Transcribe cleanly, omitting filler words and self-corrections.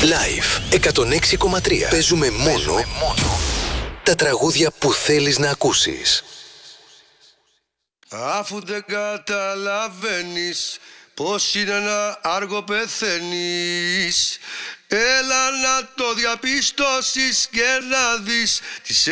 Live 106,3. Παίζουμε μόνο τα τραγούδια που θέλεις να ακούσεις. Αφού δεν καταλαβαίνεις πως είναι ένα άργο πεθαίνεις, έλα να το διαπιστώσεις και να δεις τις